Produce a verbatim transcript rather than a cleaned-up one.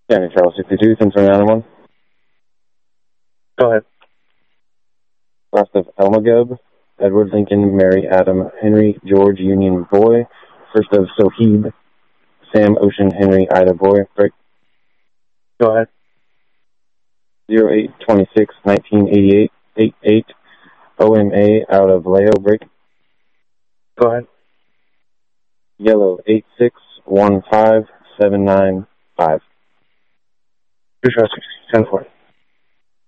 County Charles sixty-two, ten twenty-nine one. Go ahead. Last of Elmagub, Edward Lincoln, Mary Adam, Henry George Union Boy. First of Sohib, Sam Ocean Henry Ida Boy. Break. Go ahead. zero eight twenty-six nineteen eighty-eight eighty-eight O M A out of Leo. Break. Go ahead. Yellow eight six one five seven nine five. Two trust ten forty.